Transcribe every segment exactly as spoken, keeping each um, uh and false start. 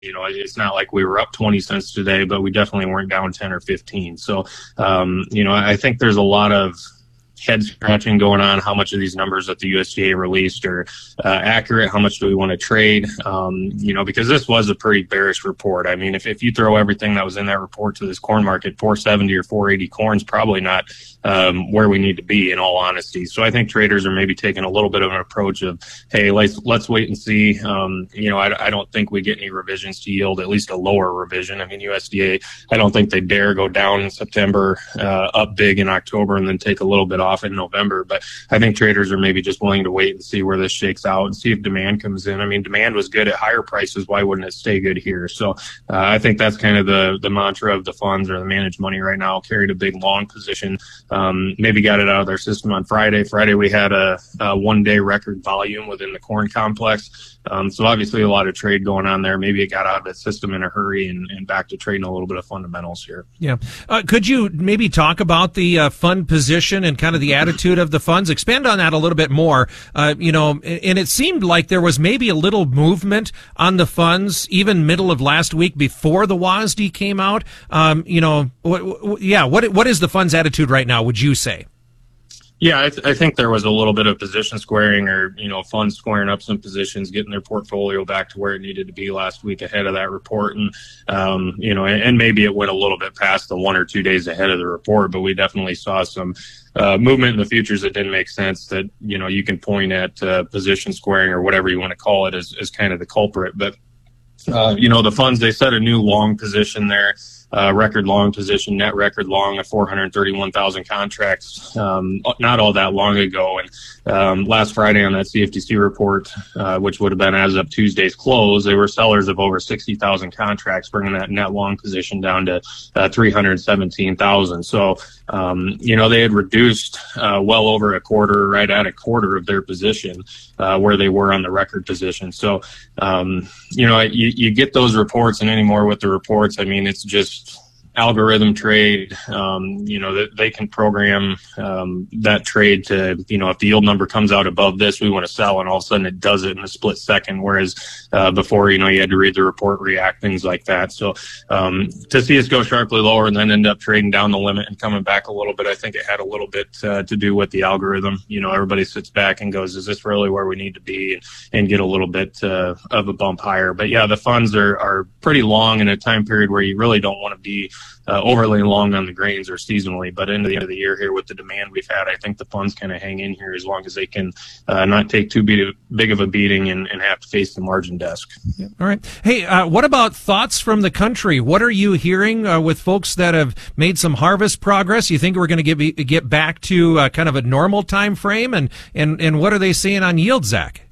You know, it's not like we were up twenty cents today, but we definitely weren't down ten or fifteen. So, um, you know, I think there's a lot of head scratching going on. How much of these numbers that the U S D A released are uh, accurate? How much do we want to trade? Um, you know, because this was a pretty bearish report. I mean, if, if you throw everything that was in that report to this corn market, four seventy or four eighty corn's probably not um, where we need to be, in all honesty. So I think traders are maybe taking a little bit of an approach of, hey, let's let's wait and see. Um, you know, I, I don't think we get any revisions to yield, at least a lower revision. I mean, U S D A, I don't think they dare go down in September, uh, up big in October, and then take a little bit off in November. But I think traders are maybe just willing to wait and see where this shakes out and see if demand comes in. I mean, demand was good at higher prices. Why wouldn't it stay good here? So uh, I think that's kind of the the mantra of the funds or the managed money right now. Carried a big long position, um, maybe got it out of their system on Friday. Friday we had a, a one day record volume within the corn complex. Um, so obviously a lot of trade going on there. Maybe it got out of the system in a hurry and, and back to trading a little bit of fundamentals here. Yeah. Uh, could you maybe talk about the uh, fund position and kind of the attitude of the funds? Expand on that a little bit more. Uh, you know, and it seemed like there was maybe a little movement on the funds even middle of last week before the W A S D came out. Um, you know, what, what, yeah, what what is the fund's attitude right now, would you say? Yeah, I, th- I think there was a little bit of position squaring, or, you know, funds squaring up some positions, getting their portfolio back to where it needed to be last week ahead of that report. And, um, you know, and, and maybe it went a little bit past the one or two days ahead of the report, but we definitely saw some uh, movement in the futures that didn't make sense, that, you know, you can point at uh, position squaring or whatever you want to call it as, as kind of the culprit. But, uh, you know, the funds, they set a new long position there. Uh, record long position, net record long of four hundred thirty-one thousand contracts, um, not all that long ago. And um, last Friday on that C F T C report, uh, which would have been as of Tuesday's close, they were sellers of over sixty thousand contracts, bringing that net long position down to uh, three hundred seventeen thousand. So, um, you know, they had reduced uh, well over a quarter, right at a quarter of their position uh, where they were on the record position. So, um, you know, you, you get those reports, and anymore with the reports, I mean, it's just algorithm trade. Um, you know, that they can program um, that trade to, you know, if the yield number comes out above this, we want to sell, and all of a sudden it does it in a split second. Whereas uh, before, you know, you had to read the report, react, things like that. So um, to see us go sharply lower and then end up trading down the limit and coming back a little bit, I think it had a little bit uh, to do with the algorithm. You know, everybody sits back and goes, is this really where we need to be, and, and get a little bit uh, of a bump higher. But yeah, the funds are, are pretty long in a time period where you really don't want to be Uh, overly long on the grains or seasonally. But into the end of the year here with the demand we've had, I think the funds kind of hang in here as long as they can uh, not take too big, big of a beating and, and have to face the margin desk. Yeah. All right. Hey, uh, what about thoughts from the country? What are you hearing uh, with folks that have made some harvest progress? You think we're going to get get back to uh, kind of a normal time frame? And, and, and what are they seeing on yield, Zach?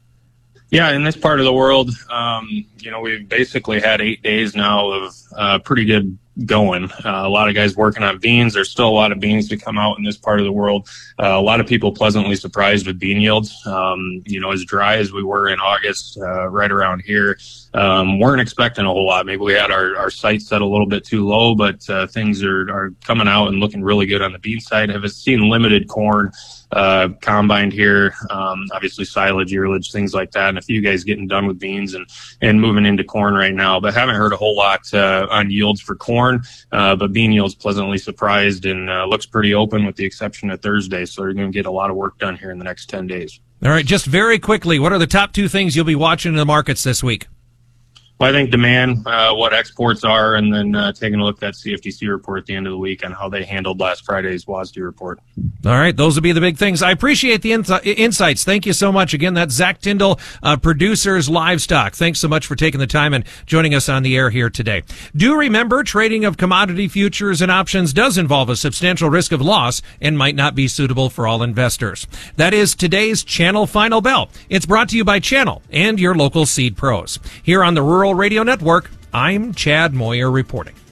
Yeah, in this part of the world, um, you know, we've basically had eight days now of uh, pretty good going. Uh, a lot of guys working on beans. There's still a lot of beans to come out in this part of the world. Uh, a lot of people pleasantly surprised with bean yields. Um, you know, as dry as we were in August, uh, right around here, um, weren't expecting a whole lot. Maybe we had our, our sights set a little bit too low, but uh, things are, are coming out and looking really good on the bean side. Have seen limited corn uh, combined here. Um, obviously silage, earlage, things like that, and a few guys getting done with beans and, and moving into corn right now, but haven't heard a whole lot uh, on yields for corn. Uh, but bean yields pleasantly surprised, and uh, looks pretty open with the exception of Thursday. So they're going to get a lot of work done here in the next ten days. All right. Just very quickly, what are the top two things you'll be watching in the markets this week? Well, I think demand, uh, what exports are, and then uh, taking a look at that C F T C report at the end of the week on how they handled last Friday's W A S D report. All right. Those will be the big things. I appreciate the in- insights. Thank you so much. Again, that's Zach Tyndall, uh, Producers Livestock. Thanks so much for taking the time and joining us on the air here today. Do remember, trading of commodity futures and options does involve a substantial risk of loss and might not be suitable for all investors. That is today's Channel Final Bell. It's brought to you by Channel and your local seed pros. Here on the Rural Radio Network, I'm Chad Moyer reporting.